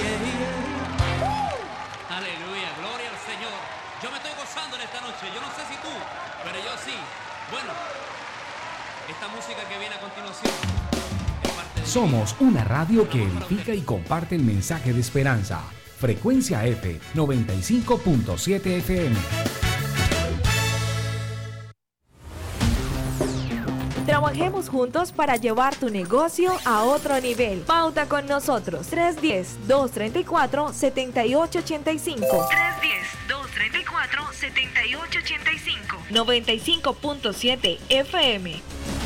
Aleluya, gloria al Señor. Yo me estoy gozando en esta noche. Yo no sé si tú, pero yo sí. Bueno, esta música que viene a continuación es parte de Somos una radio que edifica y comparte el mensaje de esperanza. Frecuencia F 95.7 FM. Trabajemos juntos para llevar tu negocio a otro nivel. Pauta con nosotros. 310-234-7885. 310-234-7885. 95.7 FM.